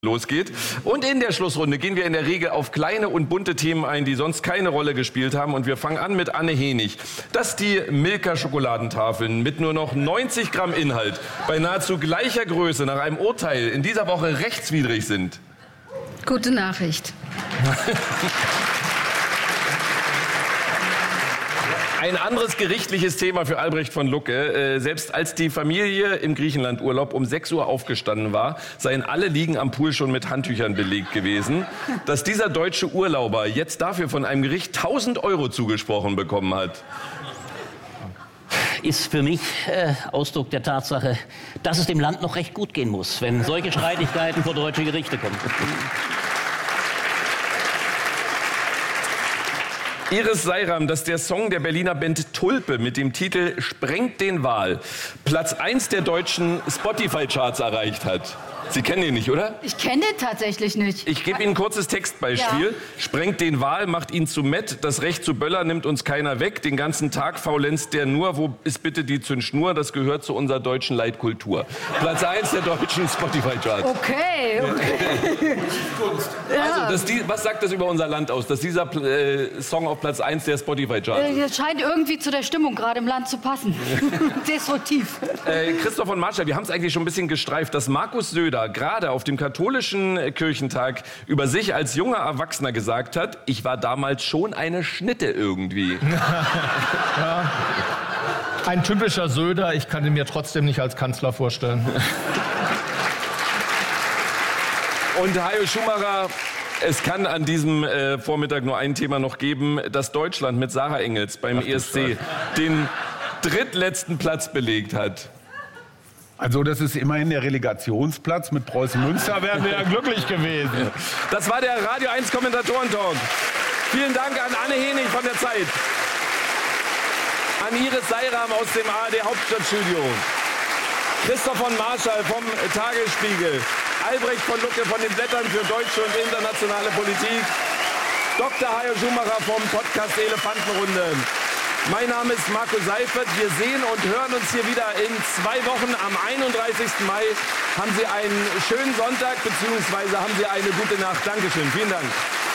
losgeht. Und in der Schlussrunde gehen wir in der Regel auf kleine und bunte Themen ein, die sonst keine Rolle gespielt haben. Und wir fangen an mit Anne Henig. Dass die Milka-Schokoladentafeln mit nur noch 90 Gramm Inhalt bei nahezu gleicher Größe nach einem Urteil in dieser Woche rechtswidrig sind. Gute Nachricht. Ein anderes gerichtliches Thema für Albrecht von Lucke. Selbst als die Familie im Griechenlandurlaub um 6 Uhr aufgestanden war, seien alle Liegen am Pool schon mit Handtüchern belegt gewesen. Dass dieser deutsche Urlauber jetzt dafür von einem Gericht 1.000 € zugesprochen bekommen hat, ist für mich Ausdruck der Tatsache, dass es dem Land noch recht gut gehen muss, wenn solche Streitigkeiten vor deutsche Gerichte kommen. Iris Seiram, dass der Song der Berliner Band Tulpe mit dem Titel Sprengt den Wal Platz 1 der deutschen Spotify-Charts erreicht hat. Sie kennen ihn nicht, oder? Ich kenne den tatsächlich nicht. Ich gebe Ihnen ein kurzes Textbeispiel. Ja. Sprengt den Wal, macht ihn zu Mett. Das Recht zu Böller nimmt uns keiner weg. Den ganzen Tag faulenzt der nur. Wo ist bitte die Zündschnur? Das gehört zu unserer deutschen Leitkultur. Platz 1 der deutschen Spotify-Charts. Okay. Also, was sagt das über unser Land aus, dass dieser Song auf Platz 1 der Spotify-Charts ist? Das scheint irgendwie zu der Stimmung gerade im Land zu passen. Destruktiv. Christoph von Marschall, wir haben es eigentlich schon ein bisschen gestreift, dass Markus Söder gerade auf dem katholischen Kirchentag über sich als junger Erwachsener gesagt hat, ich war damals schon eine Schnitte irgendwie. Ja. Ein typischer Söder, ich kann ihn mir trotzdem nicht als Kanzler vorstellen. Und Hajo Schumacher, es kann an diesem Vormittag nur ein Thema noch geben, dass Deutschland mit Sarah Engels beim ESC den drittletzten Platz belegt hat. Also das ist immerhin der Relegationsplatz. Mit Preußen Münster wären wir ja glücklich gewesen. Das war der Radio 1 Kommentatoren-Talk. Vielen Dank an Anne Henig von der Zeit. An Iris Seiram aus dem ARD Hauptstadtstudio. Christoph von Marschall vom Tagesspiegel. Albrecht von Lucke von den Blättern für deutsche und internationale Politik. Dr. Hajo Schumacher vom Podcast Elefantenrunde. Mein Name ist Marco Seifert. Wir sehen und hören uns hier wieder in 2 Wochen. Am 31. Mai haben Sie einen schönen Sonntag, beziehungsweise haben Sie eine gute Nacht. Dankeschön. Vielen Dank.